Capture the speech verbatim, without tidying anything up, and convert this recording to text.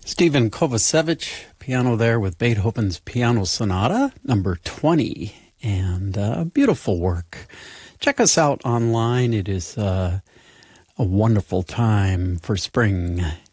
Stephen Kovacevic, piano there with Beethoven's Piano Sonata, number twenty, and uh, beautiful work. Check us out online. It is uh, a wonderful time for spring